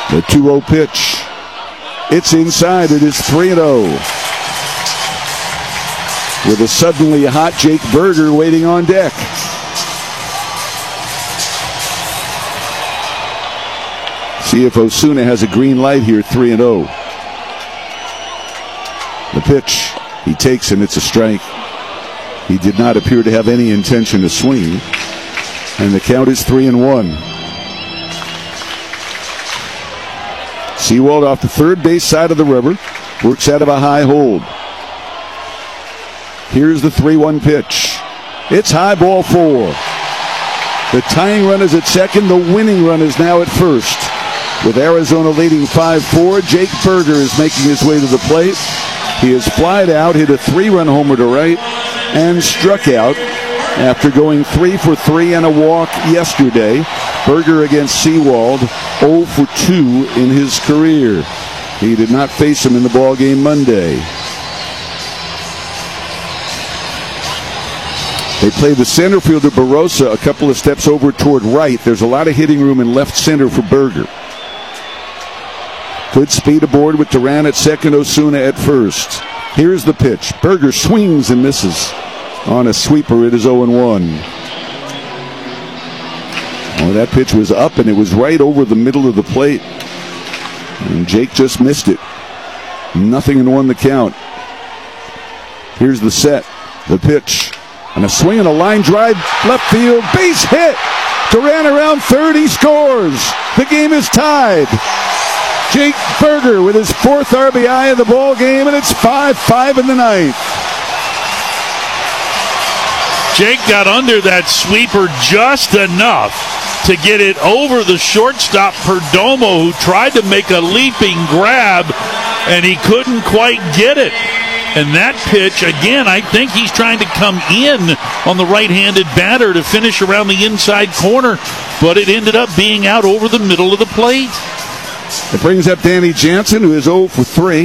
The 2-0 pitch. It's inside. It is 3-0. With a suddenly hot Jake Burger waiting on deck. See if Osuna has a green light here, 3-0. The pitch, he takes and it's a strike. He did not appear to have any intention to swing. And the count is 3-1. Sewald off the third base side of the rubber. Works out of a high hold. Here's the 3-1 pitch. It's high, ball 4. The tying run is at second. The winning run is now at first. With Arizona leading 5-4, Jake Burger is making his way to the plate. He has flied out, hit a 3-run homer to right, and struck out after going 3 for 3 and a walk yesterday. Burger against Sewald, 0 for 2 in his career. He did not face him in the ballgame Monday. They play the center fielder Barossa a couple of steps over toward right. There's a lot of hitting room in left center for Burger. Good speed aboard with Duran at second, Osuna at first. Here's the pitch. Burger swings and misses. On a sweeper, it is 0-1. Oh, that pitch was up and it was right over the middle of the plate. And Jake just missed it. 0-1 the count. Here's the set. The pitch. And a swing and a line drive. Left field. Base hit. Duran around third. He scores. The game is tied. Jake Burger with his 4th RBI of the ball game, and it's 5-5 in the 9th. Jake got under that sweeper just enough to get it over the shortstop Perdomo, who tried to make a leaping grab, and he couldn't quite get it. And that pitch, again, I think he's trying to come in on the right-handed batter to finish around the inside corner, but it ended up being out over the middle of the plate. It brings up Danny Jansen, who is 0 for 3.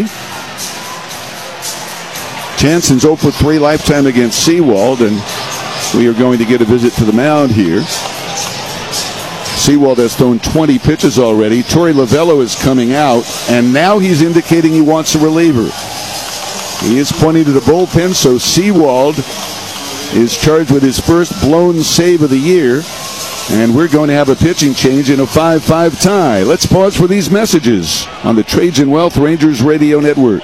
Jansen's 0 for 3 lifetime against Sewald, and we are going to get a visit to the mound here. Sewald has thrown 20 pitches already. Torey Lovello is coming out, and now he's indicating he wants a reliever. He is pointing to the bullpen, so Sewald is charged with his first blown save of the year. And we're going to have a pitching change in a 5-5 tie. Let's pause for these messages on the Trajan Wealth Rangers Radio Network.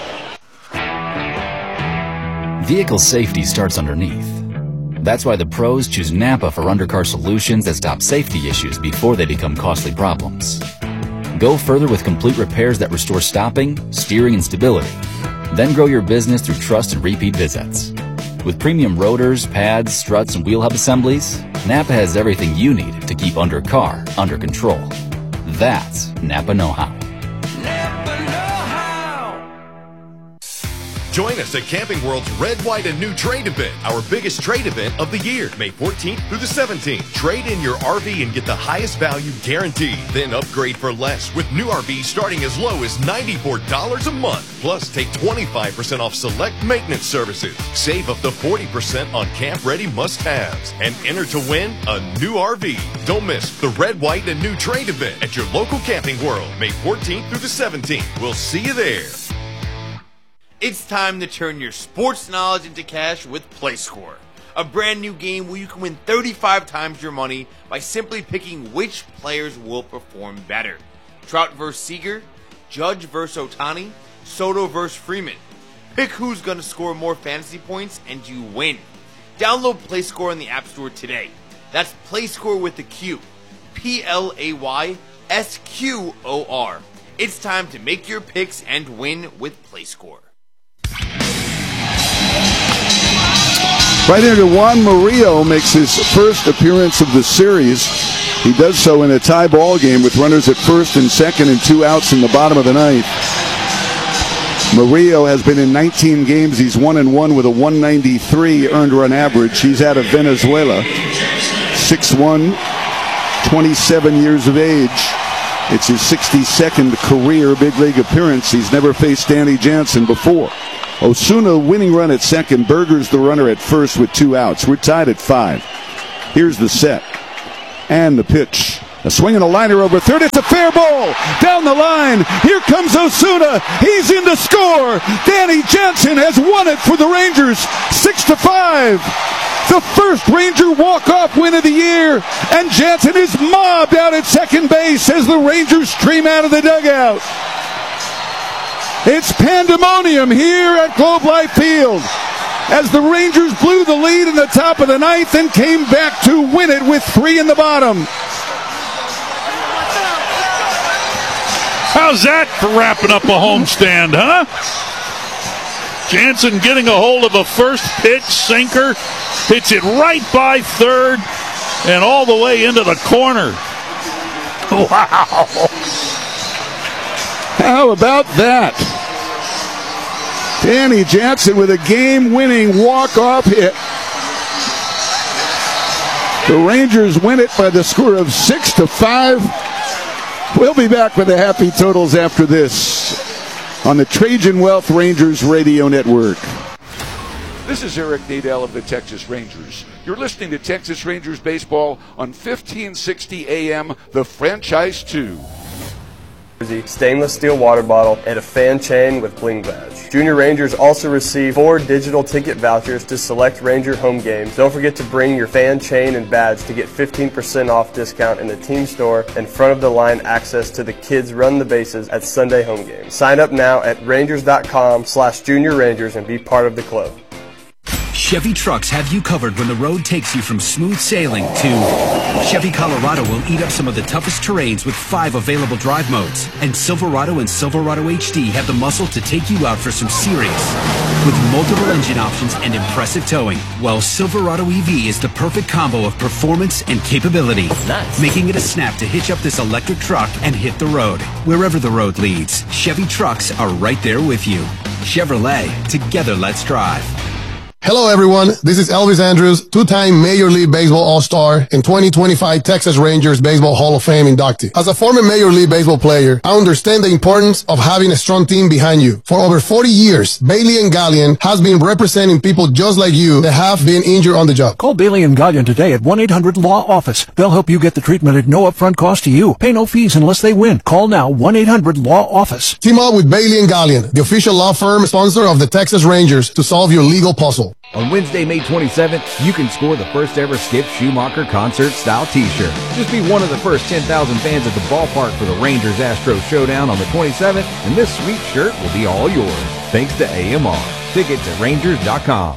Vehicle safety starts underneath. That's why the pros choose Napa for undercar solutions that stop safety issues before they become costly problems. Go further with complete repairs that restore stopping, steering, and stability. Then grow your business through trust and repeat visits. With premium rotors, pads, struts, and wheel hub assemblies, Napa has everything you need to keep undercar under control. That's Napa know-how. Napa know-how. Join us at Camping World's Red, White, and New Trade event, our biggest trade event of the year, May 14th through the 17th. Trade in your RV and get the highest value guaranteed. Then upgrade for less with new RVs starting as low as $94 a month. Plus, take 25% off select maintenance services. Save up to 40% on camp-ready must-haves. And enter to win a new RV. Don't miss the Red, White, and New Trade event at your local Camping World, May 14th through the 17th. We'll see you there. It's time to turn your sports knowledge into cash with PlayScore. A brand new game where you can win 35 times your money by simply picking which players will perform better. Trout vs. Seager, Judge vs. Ohtani, Soto vs. Freeman. Pick who's going to score more fantasy points and you win. Download PlayScore in the App Store today. That's PlayScore with the Q. PLAYSQOR. It's time to make your picks and win with PlayScore. Right into Juan Murillo makes his first appearance of the series. He does so in a tie ball game with runners at first and second and 2 outs in the bottom of the 9th. Murillo has been in 19 games. He's 1-1 with a 193 earned run average. He's out of Venezuela. 6'1", 27 years of age. It's his 62nd career big league appearance. He's never faced Danny Jansen before. Osuna winning run at second. Burger's the runner at first with 2 outs. We're tied at 5. Here's the set. And the pitch. A swing and a liner over third. It's a fair ball. Down the line. Here comes Osuna. He's in to score. Danny Jansen has won it for the Rangers. 6-5. The first Ranger walk-off win of the year. And Jansen is mobbed out at second base as the Rangers stream out of the dugout. It's pandemonium here at Globe Life Field as the Rangers blew the lead in the top of the ninth and came back to win it with 3 in the bottom. How's that for wrapping up a homestand, huh? Jansen getting a hold of a first pitch sinker, hits it right by third and all the way into the corner. Wow. How about that? Danny Jansen with a game-winning walk-off hit. The Rangers win it by the score of 6-5. We'll be back with the happy totals after this on the Trajan Wealth Rangers Radio Network. This is Eric Nadel of the Texas Rangers. You're listening to Texas Rangers Baseball on 1560 AM, the Franchise 2. Stainless steel water bottle, and a fan chain with bling badge. Junior Rangers also receive 4 digital ticket vouchers to select Ranger home games. Don't forget to bring your fan chain and badge to get 15% off discount in the team store and front of the line access to the Kids Run the Bases at Sunday home games. Sign up now at rangers.com/Junior Rangers and be part of the club. Chevy trucks have you covered when the road takes you from smooth sailing to Chevy Colorado will eat up some of the toughest terrains with 5 available drive modes. And Silverado and Silverado HD have the muscle to take you out for some serious. With multiple engine options and impressive towing, well, Silverado EV is the perfect combo of performance and capability. Nice. Making it a snap to hitch up this electric truck and hit the road. Wherever the road leads, Chevy trucks are right there with you. Chevrolet, together let's drive. Hello everyone, this is Elvis Andrews, 2-time Major League Baseball All-Star and 2025 Texas Rangers Baseball Hall of Fame inductee. As a former Major League Baseball player, I understand the importance of having a strong team behind you. For over 40 years, Bailey & Gallion has been representing people just like you that have been injured on the job. Call Bailey & Gallion today at 1-800-LAW-OFFICE. They'll help you get the treatment at no upfront cost to you. Pay no fees unless they win. Call now, 1-800-LAW-OFFICE. Team up with Bailey & Gallion, the official law firm sponsor of the Texas Rangers, to solve your legal puzzle. On Wednesday, May 27th, you can score the first ever Skip Schumacher concert-style t-shirt. Just be one of the first 10,000 fans at the ballpark for the Rangers-Astros showdown on the 27th, and this sweet shirt will be all yours. Thanks to AMR. Tickets at Rangers.com.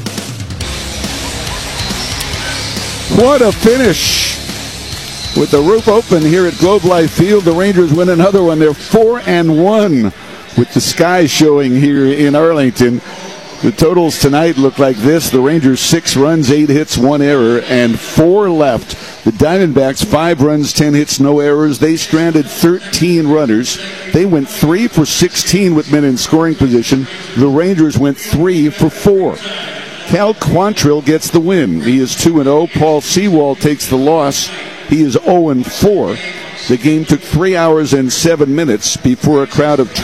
What a finish. With the roof open here at Globe Life Field, the Rangers win another one. They're 4-1 with the sky showing here in Arlington. The totals tonight look like this. The Rangers 6 runs, 8 hits, 1 error, and 4 left. The Diamondbacks 5 runs, 10 hits, no errors. They stranded 13 runners. They went 3 for 16 with men in scoring position. The Rangers went 3 for 4. Cal Quantrill gets the win. He is 2-0. Paul Sewald takes the loss. He is 0-4. The game took 3 hours and 7 minutes before a crowd of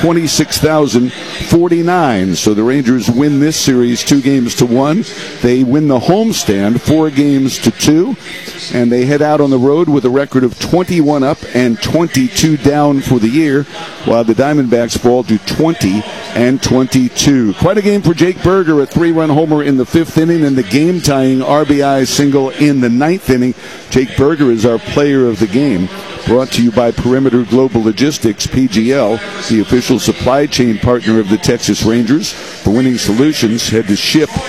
26,049. So the Rangers win this series 2-1. They win the homestand 4-2. And they head out on the road with a record of 21 up and 22 down for the year, while the Diamondbacks fall to 20-22. Quite a game for Jake Berger, a 3-run homer in the 5th inning and the game-tying RBI single in the 9th inning. Jake Berger is our player of the game. Brought to you by Perimeter Global Logistics, PGL, the official supply chain partner of the Texas Rangers. For winning solutions, head to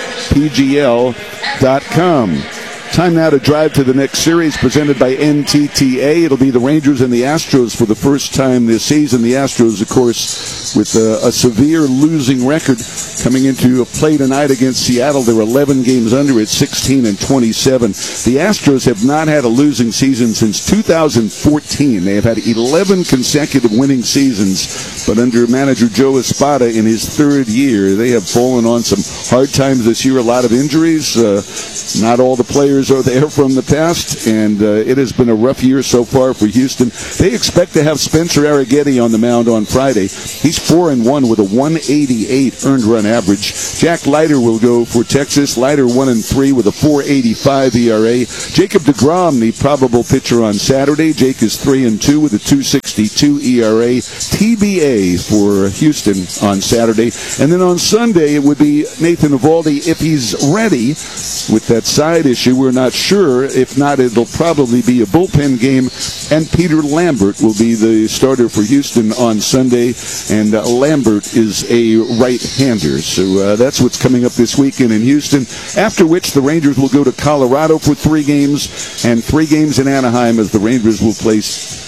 shippgl.com. Time now to drive to the next series presented by NTTA. It'll be the Rangers and the Astros for the first time this season. The Astros, of course, with a severe losing record coming into a play tonight against Seattle. They're 11 games under at 16-27. The Astros have not had a losing season since 2014. They have had 11 consecutive winning seasons, but under manager Joe Espada in his 3rd year, they have fallen on some hard times this year, a lot of injuries. Not all the players are there from the past, and it has been a rough year so far for Houston. They expect to have Spencer Arrighetti on the mound on Friday. He's 4-1 with a 188 earned run average. Jack Leiter will go for Texas. Leiter 1-3 with a 4.85 ERA. Jacob deGrom, the probable pitcher on Saturday. Jake is 3-2 with a 2.62 ERA. TBA for Houston on Saturday. And then on Sunday, it would be Nathan Eovaldi if he's ready. With that side issue, we're not sure. If not, it'll probably be a bullpen game. And Peter Lambert will be the starter for Houston on Sunday. And Lambert is a right-hander. So that's what's coming up this weekend in Houston. After which, the Rangers will go to Colorado for 3 games and 3 games in Anaheim, as the Rangers will play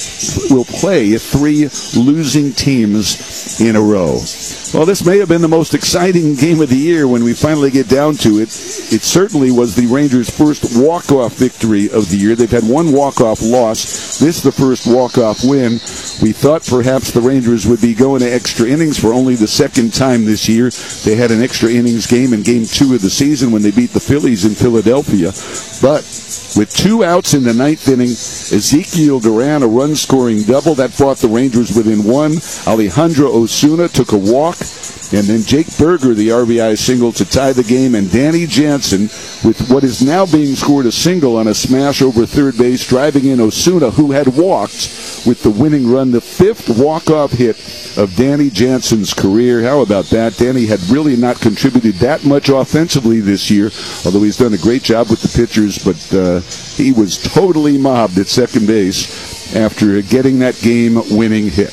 3 losing teams in a row. Well, this may have been the most exciting game of the year when we finally get down to it. It certainly was the Rangers' first walk-off victory of the year. They've had 1 walk-off loss. This is the first walk-off win. We thought perhaps the Rangers would be going to extra innings for only the second time this year. They had an extra innings game in Game 2 of the season when they beat the Phillies in Philadelphia. But with 2 outs in the 9th inning, Ezekiel Duran, a run-scoring double, that brought the Rangers within 1. Alejandro Osuna took a walk, and then Jake Berger, the RBI single to tie the game, and Danny Jansen, with what is now being scored, a single on a smash over third base, driving in Osuna, who had walked with the winning run, the 5th walk-off hit of Danny Jansen's career. How about that? Danny had really not contributed that much offensively this year, although he's done a great job with the pitchers, but he was totally mobbed at second base after getting that game-winning hit.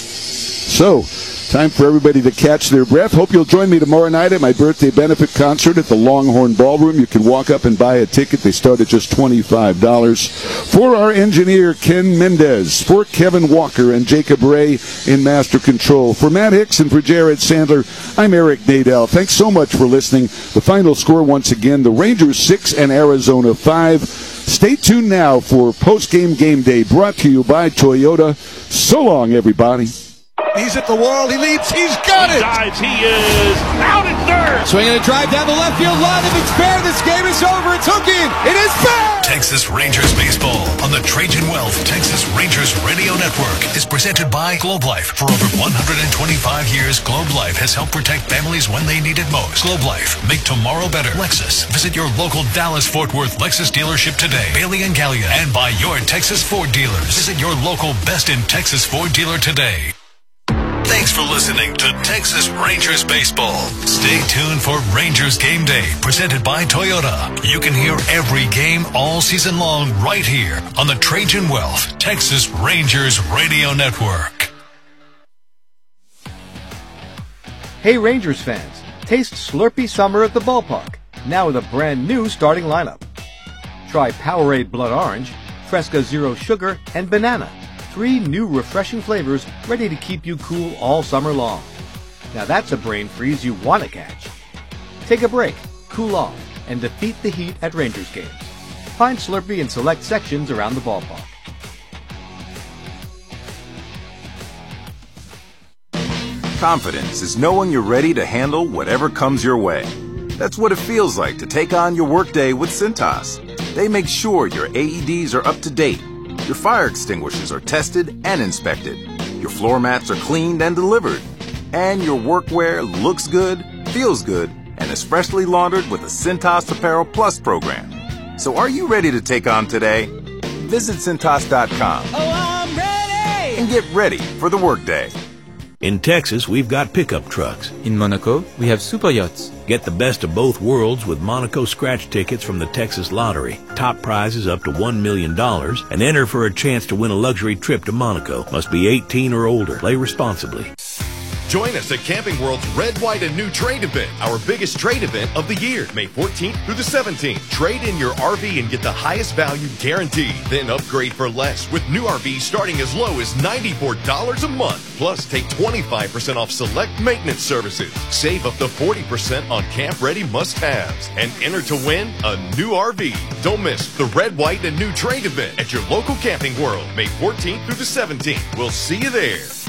So, time for everybody to catch their breath. Hope you'll join me tomorrow night at my birthday benefit concert at the Longhorn Ballroom. You can walk up and buy a ticket. They start at just $25. For our engineer, Ken Mendez, for Kevin Walker and Jacob Ray in Master Control, for Matt Hicks and for Jared Sandler, I'm Eric Nadel. Thanks so much for listening. The final score once again, the Rangers 6 and Arizona 5. Stay tuned now for post-game game day brought to you by Toyota. So long, everybody. He's at the wall. He leaps. He's got it. Dives. He is out at third. Swinging a drive down the left field line. If it's fair, this game is over. It's hooking. It is fair. Texas Rangers baseball on the Trajan Wealth Texas Rangers Radio Network is presented by Globe Life. For over 125 years, Globe Life has helped protect families when they need it most. Globe Life, make tomorrow better. Lexus, visit your local Dallas-Fort Worth Lexus dealership today. Bailey and Gallia, and by your Texas Ford dealers. Visit your local Best in Texas Ford dealer today. Thanks for listening to Texas Rangers Baseball. Stay tuned for Rangers Game Day, presented by Toyota. You can hear every game all season long right here on the Trajan Wealth Texas Rangers Radio Network. Hey Rangers fans, taste Slurpee Summer at the ballpark, now with a brand new starting lineup. Try Powerade Blood Orange, Fresca Zero Sugar, and Banana. 3 new refreshing flavors ready to keep you cool all summer long. Now that's a brain freeze you want to catch. Take a break, cool off, and defeat the heat at Rangers games. Find Slurpee in select sections around the ballpark. Confidence is knowing you're ready to handle whatever comes your way. That's what it feels like to take on your workday with Cintas. They make sure your AEDs are up to date, your fire extinguishers are tested and inspected, your floor mats are cleaned and delivered, and your workwear looks good, feels good, and is freshly laundered with the Cintas Apparel Plus program. So are you ready to take on today? Visit Cintas.com. Oh, I'm ready! And get ready for the workday. In Texas, we've got pickup trucks. In Monaco, we have super yachts. Get the best of both worlds with Monaco scratch tickets from the Texas Lottery. Top prizes up to $1 million and enter for a chance to win a luxury trip to Monaco. Must be 18 or older. Play responsibly. Join us at Camping World's Red, White, and New Trade Event, our biggest trade event of the year, May 14th through the 17th. Trade in your RV and get the highest value guaranteed. Then upgrade for less with new RVs starting as low as $94 a month. Plus, take 25% off select maintenance services. Save up to 40% on camp-ready must-haves. And enter to win a new RV. Don't miss the Red, White, and New Trade Event at your local Camping World, May 14th through the 17th. We'll see you there.